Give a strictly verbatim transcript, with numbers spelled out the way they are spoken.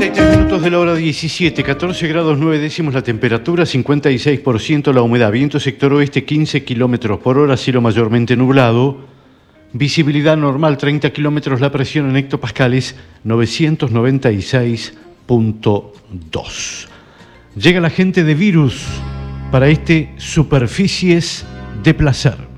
treinta y tres minutos de la hora diecisiete, catorce grados nueve décimos la temperatura, cincuenta y seis por ciento la humedad, viento sector oeste quince kilómetros por hora, cielo mayormente nublado, visibilidad normal treinta kilómetros, la presión en hectopascales novecientos noventa y seis punto dos. Llega la gente de Virus para este Superficies de Placer.